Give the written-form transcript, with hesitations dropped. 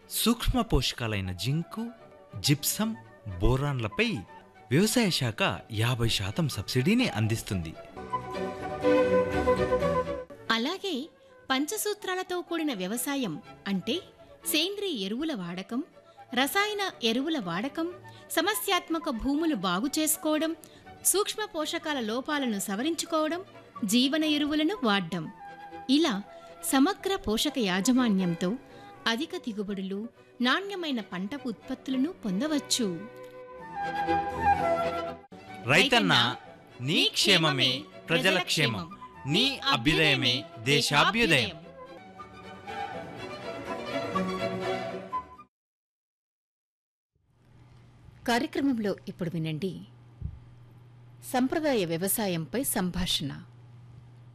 సూక్ష్మ పోషకాలైన zinc, gypsum, బోరాన్లపై వ్యవసాయ శాఖ 50% సబ్సిడీని అందిస్తుంది. అలాగే పంచసూత్రాలతో కూడిన వ్యవసాయం అంటే సేంద్రియ ఎరువుల వాడకం, రసాయన ఎరువుల వాడకం, సమస్యాత్మక భూములు బాగు చేసుకోవడం, సూక్ష్మ పోషకాల లోపాలను సవరించుకోవడం, జీవన ఎరువులను వాడ్డం. ఇలా సమగ్ర పోషక యాజమాన్యంతో అధిక దిగుబడులు, నాణ్యమైన పంట ఉత్పత్తులను పొందవచ్చు. రైతన్న, నీ క్షేమమే ప్రజల క్షేమం, నీ అభ్యుదయమే దేశాభ్యుదయం. కార్యక్రమంలో ఇప్పుడు వినండి సంప్రదాయ వ్యవసాయంపై సంభాషణ.